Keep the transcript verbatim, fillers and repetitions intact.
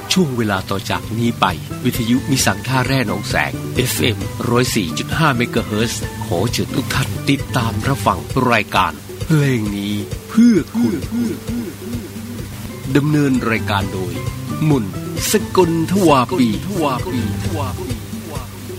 ช่วงเวลาต่อจากนี้ไปวิทยุมิสังท่าแร่หนองแสง เอฟ เอ็ม หนึ่งศูนย์สี่จุดห้า เมกะเฮิรตซ์ ขอเชิญทุกท่านติดตามรับฟังรายการเพลงนี้เพื่อคุณดำเนินรายการโดยมุนสกลทวาปี